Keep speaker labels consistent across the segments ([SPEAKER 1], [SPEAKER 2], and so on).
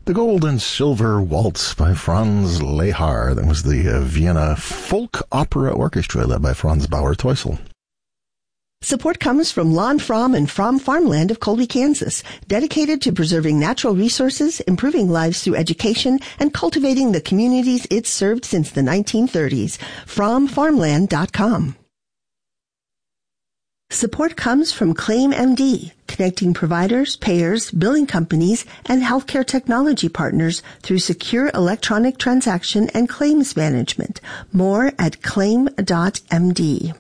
[SPEAKER 1] The Gold and Silver Waltz by Franz Lehar. That was the Vienna Folk Opera Orchestra led by Franz Bauer-Teusel.
[SPEAKER 2] Support comes from Lon Fromm and Fromm Farmland of Colby, Kansas, dedicated to preserving natural resources, improving lives through education, and cultivating the communities it's served since the 1930s. FrommFarmland.com. Support comes from ClaimMD, connecting providers, payers, billing companies, and healthcare technology partners through secure electronic transaction and claims management. More at claim.md.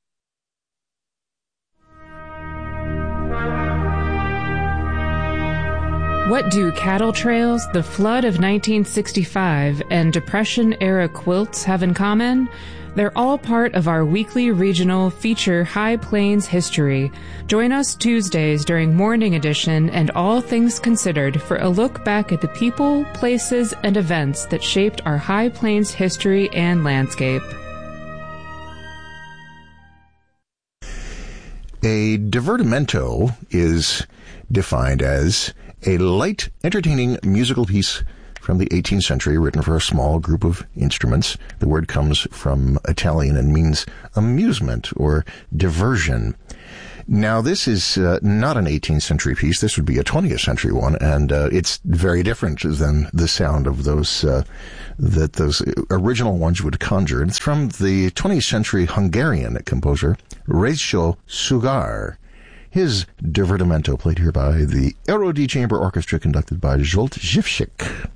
[SPEAKER 3] What do cattle trails, the flood of 1965, and Depression-era quilts have in common? They're all part of our weekly regional feature High Plains History. Join us Tuesdays during Morning Edition and All Things Considered for a look back at the people, places, and events that shaped our High Plains history and landscape.
[SPEAKER 1] A divertimento is defined as a light, entertaining musical piece from the 18th century written for a small group of instruments. The word comes from Italian and means amusement or diversion. Now, this is not an 18th century piece. This would be a 20th century one, and it's very different than the sound of those that those original ones would conjure. It's from the 20th century Hungarian composer Rajko Sugar. His divertimento played here by the Aero D Chamber Orchestra conducted by Zsolt Zsivsik.